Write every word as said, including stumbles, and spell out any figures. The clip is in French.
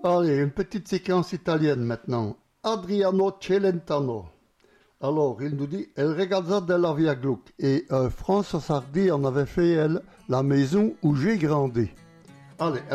Allez, une petite séquence italienne maintenant. Adriano Celentano. Alors, il nous dit El ragazzo della Via Gluck. Et euh, France Sardi en avait fait, elle, la maison où j'ai grandi. Allez,